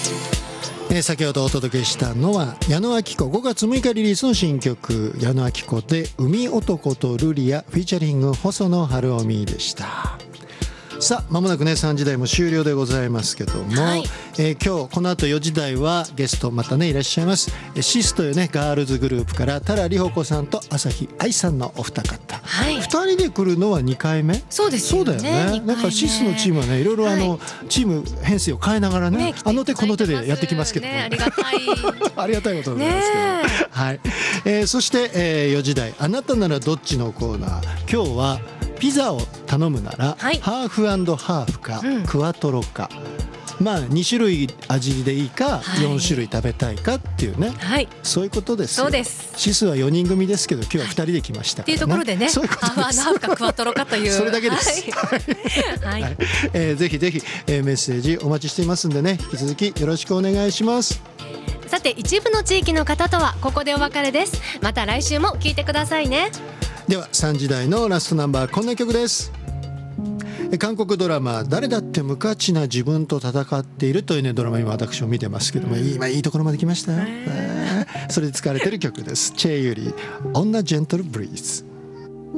先ほどお届けしたのは矢野顕子5月6日リリースの新曲矢野顕子で海男とルリアフィーチャリング細野晴臣でした。さあ間もなくね3時台も終了でございますけども、 はい、 今日この後4時台はゲストまたねいらっしゃいますシスというねガールズグループから多良里穂子さんと朝日愛さんのお二方、 はい、 2人で来るのは2回目。 そうですよね。 そうだよね。なんかシスのチームはねいろいろチーム編成を変えながらねあの手この手でやってきますけど、ね、 ありがたいありがたいことでございますけど、はい。そして、4時台あなたならどっちのコーナー、今日はピザを頼むなら、 はい、 ハーフ&ハーフか、クワトロか、まあ2種類味でいいか、4種類食べたいかっていうね、はい、そういうことですよ。 そうです。 シスは4人組ですけど今日は2人で来ましたから、ね、 っていうところでね、 そういうことです。 ハーフかクワトロかというそれだけです。はいはい。ぜひぜひ、メッセージお待ちしていますんでね、引き続きよろしくお願いします。 さて一部の地域の方とはここでお別れです。また来週も聞いてくださいね。 では3時台のラストナンバーこんな曲です。韓国ドラマ誰だって無価値な自分と戦っているというねドラマ今私も見てますけども、今いいところまで来ましたよ。それで使われている曲です。チェ・ユリ女ジェントルブリーズ。